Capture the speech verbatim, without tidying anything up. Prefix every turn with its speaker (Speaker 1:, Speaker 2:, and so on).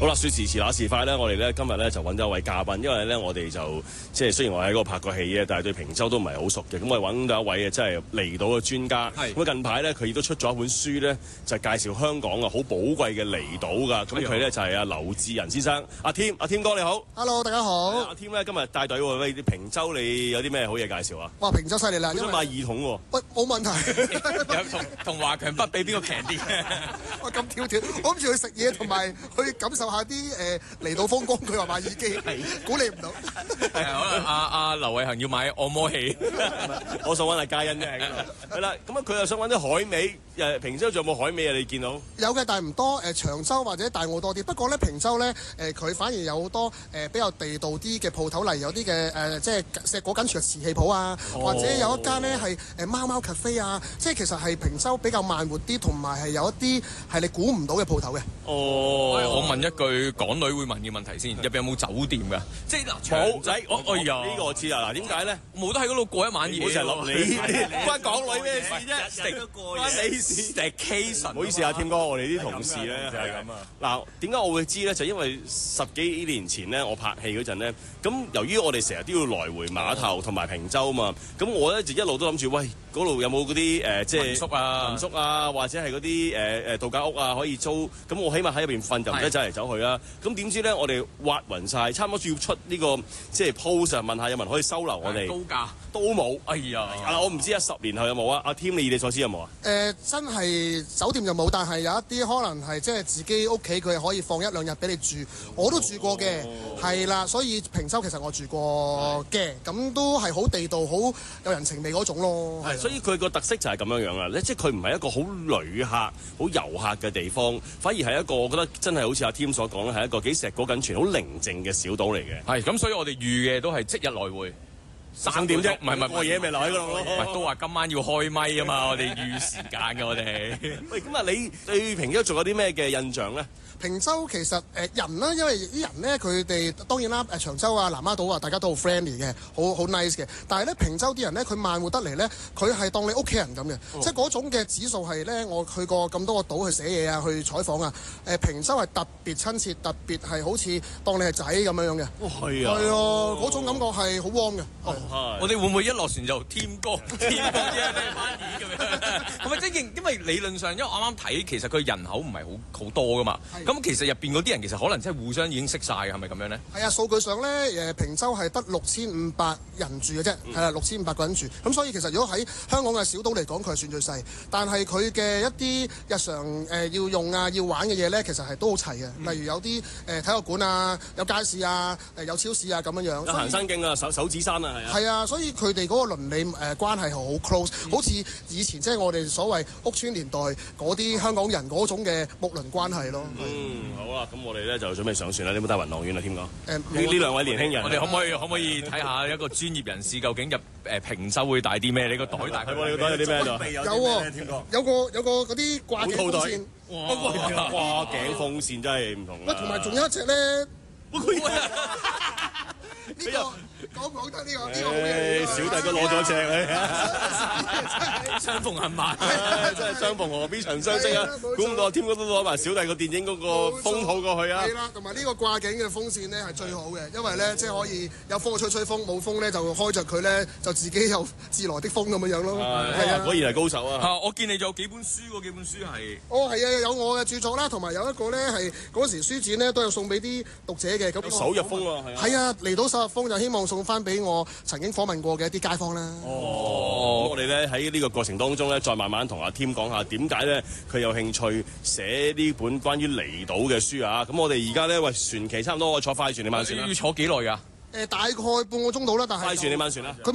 Speaker 1: 好啦，說時遲那時快咧，我哋咧今日咧就揾咗一位嘉賓，因為咧我哋就即係雖然我喺嗰度拍過戲嘅，但係對平洲都唔係好熟嘅。咁我哋揾到一位嘅真係離島嘅專家。咁啊近排咧佢亦都出咗一本書咧，就介紹香港啊好寶貴嘅離島㗎。咁佢咧就係阿劉志仁先生，阿添，阿添哥你好。
Speaker 2: Hello， 大家好。
Speaker 1: 阿添咧今日帶隊喎，喂，平洲你有啲咩好嘢介紹啊？
Speaker 2: 哇，平洲犀利啦！
Speaker 1: 想買耳筒喎。
Speaker 2: 喂，冇問題。
Speaker 3: 有同同華強北比邊個平啲？
Speaker 2: 喂，咁跳跳，我諗住去食嘢同埋去感受下啲誒離島風光。佢話買耳機，估你唔到。
Speaker 3: 係啊，可能阿阿劉偉恒要買按摩器，
Speaker 1: 我想揾阿嘉欣啫。係啦，咁啊佢又想揾啲海味。誒，平洲仲有冇海味啊？你見到？
Speaker 2: 有嘅，但係唔多。誒，長洲或者大澳多啲。不過咧，平洲咧誒，佢反而有好多誒比較地道啲嘅鋪頭，例如有啲嘅誒，即係碩果緊廚嘅瓷器鋪啊，或者有一間咧係誒貓貓 cafe 啊，即係其實係平洲比較慢活啲，同埋係有一啲係你估唔到嘅鋪頭嘅。
Speaker 3: 哦，我問一句港女會問嘅問題先，入邊有冇酒店㗎？即係嗱，長仔，我哎呀，
Speaker 1: 呢個我知啦。嗱，點解咧？
Speaker 3: 冇得喺嗰度過一晚夜。
Speaker 1: 好成落你，關港女咩事啫？
Speaker 3: 食關你事。Staycation，
Speaker 1: 唔好意思啊，添哥，我哋啲同事咧係咁啊。嗱，點解我會知咧？就因為十幾年前咧，我拍戲嗰陣咧，咁由於我哋成日都要來回碼頭同埋平洲啊嘛，咁我咧就一路都諗住，喂，嗰度有冇嗰啲誒，即係
Speaker 3: 民宿啊、
Speaker 1: 民宿啊，或者係嗰啲誒誒度假屋啊，可以租。咁我起碼喺入邊瞓就唔使走嚟走去啦。咁點知咧，我哋挖勻晒，差唔多要出呢個即係 post 問下有冇人可以收留我哋。
Speaker 3: 高價
Speaker 1: 都冇。
Speaker 3: 哎呀！
Speaker 1: 啊，我唔知啊，十年後有冇啊？阿添，你以你所知有冇啊？
Speaker 2: 誒，真係酒店就冇，但係有一啲可能係即係自己屋企佢可以放一兩日俾你住，我都住過嘅，係啦，所以平洲其實我住過嘅，咁都係好地道、好有人情味嗰種咯。
Speaker 1: 係，所以佢個特色就係咁樣樣啦，即係佢唔係一個好旅客、好遊客嘅地方，反而係一個我覺得真係好似阿添所講咧，係一個幾碩果緊全、好寧靜嘅小島嚟嘅。
Speaker 3: 係咁，所以我哋預嘅都係即日來回。
Speaker 1: 三點啫，
Speaker 3: 唔係唔係
Speaker 1: 過夜咪留喺嗰度咯。
Speaker 3: 唔係都話今晚要開咪啊嘛，我哋預時間嘅我哋。
Speaker 1: 喂，咁啊，你對平洲仲有啲咩嘅印象咧？
Speaker 2: 平洲其實誒、呃、人啦，因為啲人咧佢哋當然啦，誒長洲啊、南丫島啊，大家都好 friendly 嘅，好好 nice 嘅。但係咧平洲啲人咧，佢慢活得嚟咧，佢係當你屋企人咁嘅，哦、即係嗰種嘅指數係咧，我去過咁多個島去寫嘢啊，去採訪啊，誒、呃、平洲係特別親切，特別係好似當你係仔咁樣樣嘅。
Speaker 1: 哦，係啊，
Speaker 2: 係啊，嗰種感覺係好 warm 嘅。
Speaker 1: 哦，係。
Speaker 3: 我哋會唔會一落船就添哥、添哥啫咩翻譯咁樣？係咪即係因為理論上，因為我啱啱睇，其實佢人口唔係好好多噶嘛。咁其實入邊嗰啲人其實可能真係互相已經識晒嘅，係咪咁樣咧？係
Speaker 2: 啊，數據上咧，誒平洲係得六千五百人住嘅啫，係啦、嗯，六千五百個人住。咁所以其實如果喺香港嘅小島嚟講，佢係算最細。但係佢嘅一啲日常誒、呃、要用啊、要玩嘅嘢咧，其實係都好齊嘅。嗯、例如有啲誒、呃、體育館啊、有街市啊、誒有超市啊咁樣樣。
Speaker 1: 有行山徑啊、手手指山啊，係啊。係
Speaker 2: 啊，所以佢哋嗰個鄰里誒、呃、關係係好 close，、嗯、好似以前即係我哋所謂屋邨年代嗰啲香港人嗰種嘅睦鄰關係咯。
Speaker 1: 嗯，好啦，咁我哋咧就準備上船啦。你有冇帶雲浪丸啊？添哥，誒
Speaker 2: 呢
Speaker 1: 呢兩位年輕人，
Speaker 3: 我哋可唔可以可唔可以睇下一個專業人士究竟入誒平洲會帶啲咩？你個袋大係
Speaker 1: 喎，你個袋有啲咩度？
Speaker 2: 有喎，添哥，有個有個嗰啲掛頸風扇，
Speaker 1: 哇！掛頸風扇真係唔同啦。
Speaker 2: 同埋仲有一隻咧。呢、這個講唔講得呢個？呢、這個好嘢！
Speaker 1: 小弟都攞咗隻咧，
Speaker 3: 相逢恨晚，
Speaker 1: 真係相逢何必曾相識啊！估唔到添哥都攞埋小弟個電影嗰個風號過去啊！
Speaker 2: 係啦，同埋呢個掛頸嘅風扇咧係最好嘅，因為咧即係可以有風吹吹風，冇風咧就開着佢咧就自己有自來的風咁樣樣咯。係啊，
Speaker 1: 果然係高手啊！
Speaker 3: 啊，我見你仲有幾本書喎，幾本書係
Speaker 2: 哦係啊，有我嘅著作啦，同埋有一個咧係嗰時書展咧都有送俾啲讀者嘅。咁
Speaker 1: 首入風啊，
Speaker 2: 係啊，嚟到首入風就希望送翻俾我曾經訪問過嘅一啲街坊啦。
Speaker 1: 哦，咁我哋咧喺呢個過程當中咧，再慢慢同阿添講下點解咧佢有興趣寫呢本關於離島嘅書啊！咁我哋而家咧喂船期差唔多，我坐快船定慢船啦？
Speaker 3: 要坐幾耐㗎？
Speaker 2: 誒、呃，大概半個鐘到啦，但係
Speaker 1: 快船定慢船啦？